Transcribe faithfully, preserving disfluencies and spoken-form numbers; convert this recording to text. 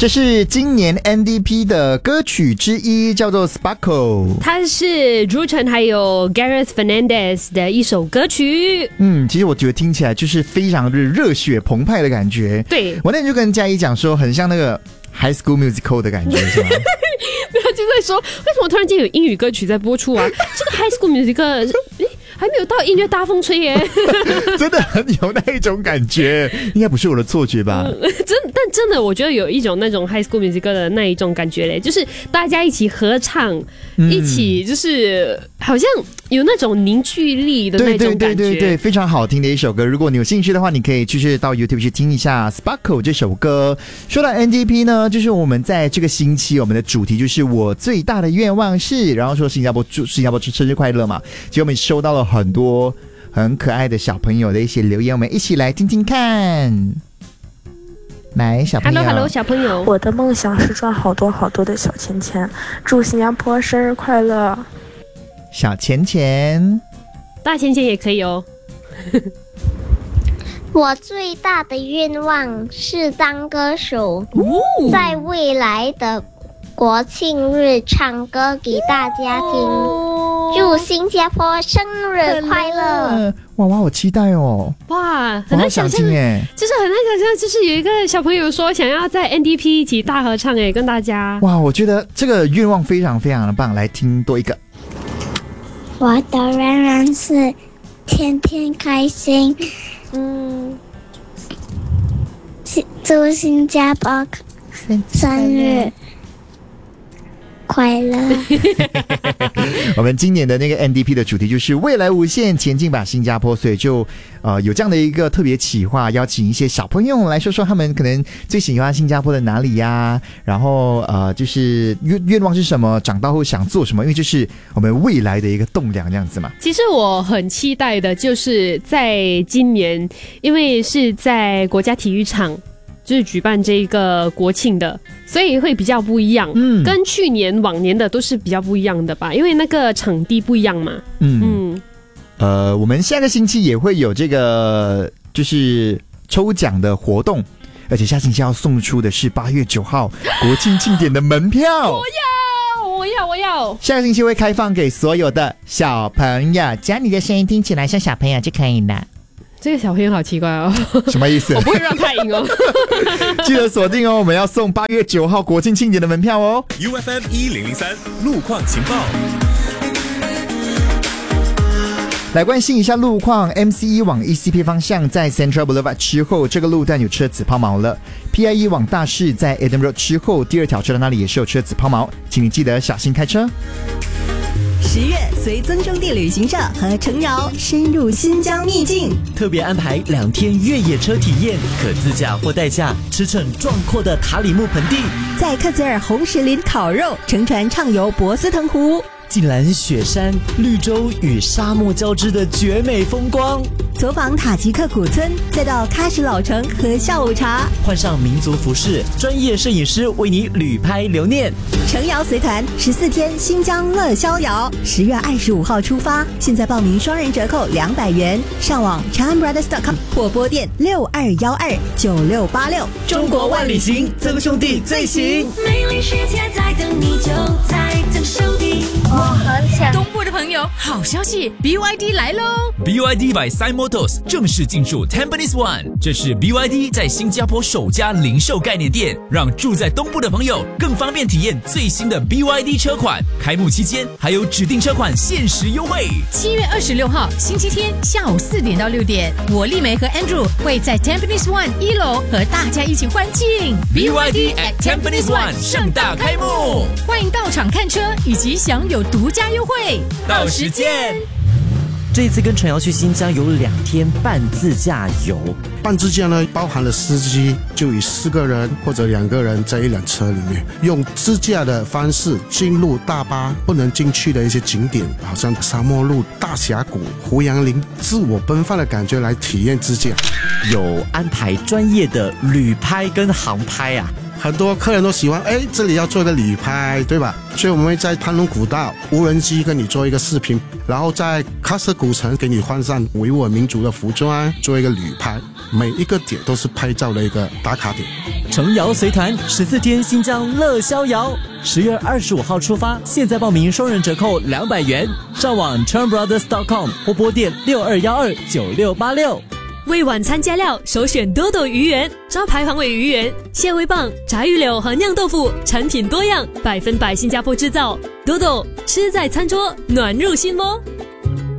这是今年 N D P 的歌曲之一，叫做 Sparkle。 它是朱晨还有 Gareth Fernandez 的一首歌曲。 嗯，其实我觉得听起来就是非常的热血澎湃的感觉。 对， 我那天就跟嘉怡讲说，很像那个 High School Musical 的感觉，是吗？ 就在说，为什么突然间有英语歌曲在播出啊？这个 High School Musical， 诶，还没有到音乐大风吹耶， 真的很有那一种感觉，应该不是我的错觉吧？ 嗯、真，但真的，我觉得有一种那种 High School Musical 的那一种感觉嘞，就是大家一起合唱，嗯、一起就是好像有那种凝聚力的那种感觉。 对对对对对，非常好听的一首歌。如果你有兴趣的话，你可以就是到 YouTube 去听一下 Sparkle 这首歌。说到 N D P 呢，就是我们在这个星期，我们的主题就是我最大的愿望是，然后说新加坡祝新加坡生日快乐嘛。结果我们收到了很多很可爱的小朋友的一些留言，我们一起来听听看。来，小朋友 ，Hello Hello， 小朋友， 我的梦想是赚好多好多的小钱钱，祝新加坡生日快乐。 小钱钱， 大钱钱也可以哦。 我最大的愿望是当歌手，哦、在未来的国庆日唱歌给大家听，哦、祝新加坡生日快乐！ 哇哇，好期待哦！ 哇，很难想象，就是很难想象，就是有一个小朋友说想要在 N D P 一起大合唱，哎，跟大家。 哇，我觉得这个愿望非常非常的棒，来听多一个。 我的愿望是天天开心，嗯，祝新加坡生日快乐。 我们今年的那个 N D P 的主题就是未来无限，前进吧新加坡，所以就呃有这样的一个特别企划，邀请一些小朋友来说说他们可能最喜欢新加坡的哪里呀、啊，然后呃就是愿愿望是什么，长大后想做什么，因为这是我们未来的一个栋梁这样子嘛。 其实我很期待的就是在今年，因为是在国家体育场。就是举办这个国庆的，所以会比较不一样。嗯，跟去年往年的都是比较不一样的吧，因为那个场地不一样嘛。嗯嗯， 呃，我们下个星期也会有这个就是抽奖的活动，而且下星期要送出的是八月九号国庆庆典的门票。 我要，我要，我要！ 下个星期会开放给所有的小朋友，只要你的声音听起来像小朋友就可以了。 这个小朋友好奇怪哦， 什么意思？ 我不会让他赢哦。 记得锁定哦，我们要送八月九号国庆庆典的门票哦。 U F M 一零零三路况情报， 来关心一下路况。M C E 往 E C P 方向在 Central Boulevard 之后，这个路段有车子抛锚了。P I E 往大市在 Adam Road 之后，第二条车道那里也是有车子抛锚，请你记得小心开车。 十月，随曾中地旅行社和程瑶深入新疆秘境， 特别安排两天越野车体验，可自驾或代驾，驰骋壮阔的塔里木盆地， 在克孜尔红石林烤肉，乘船畅游博斯腾湖， 近览雪山、绿洲与沙漠交织的绝美风光， 走访塔吉克古村，再到喀什老城喝下午茶， 换上民族服饰，专业摄影师为你旅拍留念。 程瑶随团十四天新疆乐逍遥，十月二十五号出发，现在报名双人折扣两百元，上网 Chan Brothers dot com 或拨电六二一二九六八六。 中国万里行，曾兄弟最行。 美丽世界在等你，就在曾兄弟。 我很想。 东部的朋友，好消息 ，B Y D 来喽 ！B Y D by Side Motors 正式进驻 Tampines One， 这是 B Y D 在新加坡首家零售概念店，让住在东部的朋友更方便体验最新的 B Y D 车款。开幕期间还有指定车款限时优惠。 七月二十六号星期天下午四点到六点，我丽梅和 Andrew 会在 Tampines One 一楼和大家一起欢庆 B Y D at Tampines One 盛大开幕， 欢迎到场看车以及享有独家优惠， 到时见。 这一次跟程瑶去新疆有两天半自驾游， 半自驾呢包含了司机，就以四个人或者两个人在一辆车里面，用自驾的方式进入大巴不能进去的一些景点，好像沙漠路、大峡谷、胡杨林，自我奔放的感觉来体验自驾。 有安排专业的旅拍跟航拍啊。 很多客人都喜欢，哎，这里要做一个旅拍，对吧？所以我们会在潘龙古道无人机跟你做一个视频，然后在喀什古城给你换上维吾尔民族的服装，做一个旅拍，每一个点都是拍照的一个打卡点。 程瑶随团十四天新疆乐逍遥，十月二十五号出发，现在报名双人折扣两百元，上网 charm brothers dot com 或拨电六二一二九六八六。 为晚餐加料，首选多多鱼圆，招牌黄尾鱼圆、蟹味棒、炸鱼柳和酿豆腐，产品多样，百分百新加坡制造。多多吃在餐桌，暖入心窝。